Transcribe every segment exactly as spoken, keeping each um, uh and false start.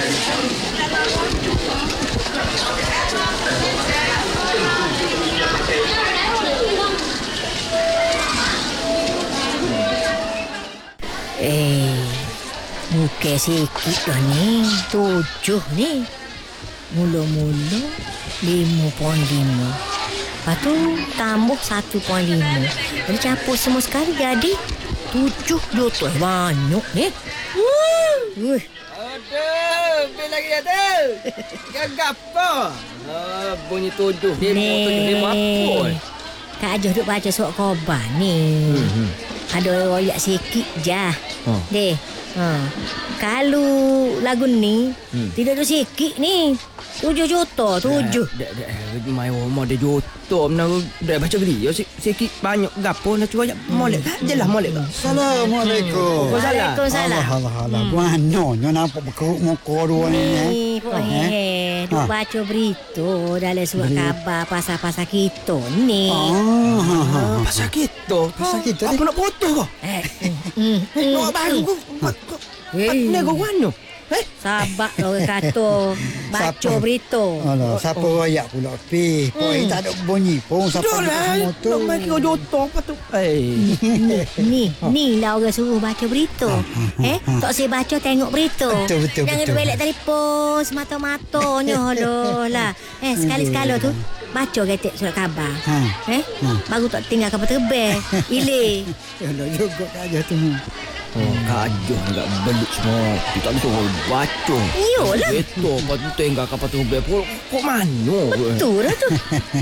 Eh, muka sikit dah ni. Tujuh ni. Mula-mula lima perpuluhan lima. Lepas tu tambah satu perpuluhan lima. Jadi campur semua sekali jadi tujuh juta. Banyak ni. Wuh. Aduh, bil lagi ada. Gagap apa? Ah, bunyi tujuh. Lima, tujuh, lima apa? Kak Ajuh duk baca surat khabar ni. Hmm. Ada royak sikit je. Oh. Deh. Ha. Kalau lagu ni hmm. tidak ada sikit ni. Tujuh juta, tujuh. Dah, dah, dah. Mai rumah dia juta. Benar, dah baca geli. Sikit banyak gapo nak cuba. Molek je lah, molek. Assalamualaikum. Waalaikumsalam. Allah, Allah. Mana nyo nampak berkeruk muka dua ni. Ni, Pak He. Duk baca berita dalam surat khabar pasal-pasal kita ni. Ah, pasal kita? Pasal kita ni. Apa nak foto kau? Eh. Nak baru kau. Ni kau mana? Eh? Sabar orang kata baca siapa? Berita. Alah, siapa oh. royak pula pi? Kau hmm. tak ada bunyi pun siapa semua tu. Nak bagi kau joto apa tu? Eh. Ni, ni lah orang suruh baca berita. eh, tak saya baca tengok berita. Betul, betul, Jangan betul. belak telefon semata-matanya haloh lah. Eh, sekali-sekala tu baca ketik surat khabar. Ha. Eh? Ha. Baru tak tinggal kapal terbang. Ile. Yalah juga aja tu. Oh, kajah enggak belut semua. Tak betul baca. Iyalah. Betul, lepas tu tinggal kapal terbang. Kok mana? Betul lah tu.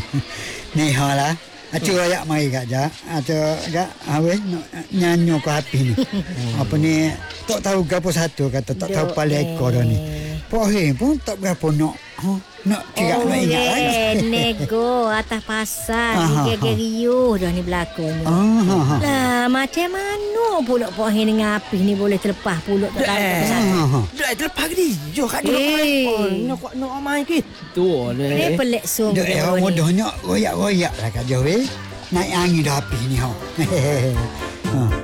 Ni halah. Acu royak mari kak ja. Acu gak awes nyanyo ke api ni. Apa ni tak tahu gapo satu kata tak tahu paling ekor dah ni. Pohon pun tak berapa nak. Ha, nak kira oh, nak ingat lagi. Oh, nego atas pasar geger-gerio dah ni berlakunya. Lah macam mana pula pohon ni ngapi ni boleh terlepas pula tak tahu ke sana. Dah terlepas ke dia kat dia. Nak nak main gitu. Ni pelik sung. Dah eh mudahnya royak-royak lah kat jauh eh. Naik angin dah api ni ha.